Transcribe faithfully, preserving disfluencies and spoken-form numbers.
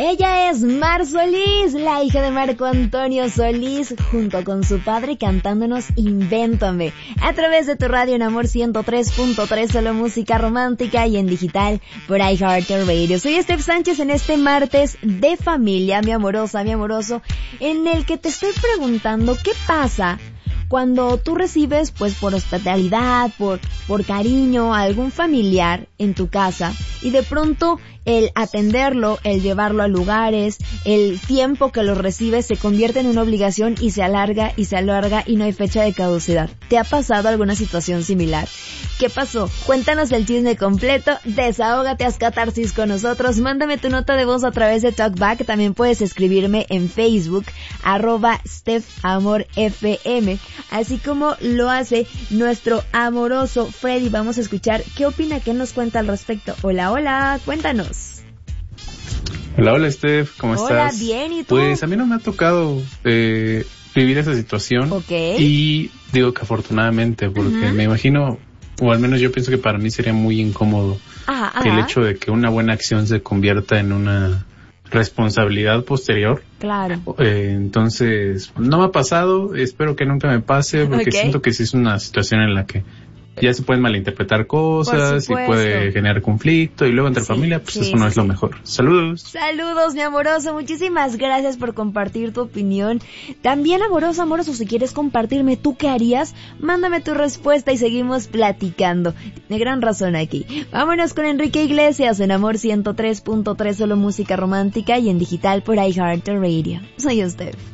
Ella es Mar Solís, la hija de Marco Antonio Solís, junto con su padre cantándonos Invéntame, a través de tu radio en Amor ciento tres punto tres, solo música romántica y en digital por iHeartRadio. Soy Steph Sánchez en este martes de familia, mi amorosa, mi amoroso, en el que te estoy preguntando qué pasa cuando tú recibes, pues por hospitalidad, por, por cariño a algún familiar en tu casa y de pronto el atenderlo, el llevarlo a lugares, el tiempo que lo recibes se convierte en una obligación y se alarga y se alarga y no hay fecha de caducidad. ¿Te ha pasado alguna situación similar? ¿Qué pasó? Cuéntanos el chisme completo, desahógate, haz catarsis con nosotros, mándame tu nota de voz a través de TalkBack, también puedes escribirme en Facebook, arroba StephAmorFM, así como lo hace nuestro amoroso Freddy. Vamos a escuchar qué opina, qué nos cuenta al respecto. Hola, hola, cuéntanos. Hola, hola Steph, ¿cómo hola, estás? Hola, bien, ¿y tú? Pues a mí no me ha tocado eh, vivir esa situación. Okay. Y digo que afortunadamente, porque uh-huh. me imagino, o al menos yo pienso que para mí sería muy incómodo ajá, ajá. el hecho de que una buena acción se convierta en una responsabilidad posterior. Claro. Eh, entonces, no me ha pasado, espero que nunca me pase, porque okay. siento que sí es una situación en la que ya se pueden malinterpretar cosas y puede generar conflicto y luego entre sí, familia, pues sí, eso no sí, es lo sí. mejor. Saludos. Saludos, mi amoroso. Muchísimas gracias por compartir tu opinión. También, amoroso, amoroso, si quieres compartirme tú qué harías, mándame tu respuesta y seguimos platicando. Tiene gran razón aquí. Vámonos con Enrique Iglesias en Amor ciento tres punto tres, solo música romántica y en digital por iHeartRadio. Soy Steph.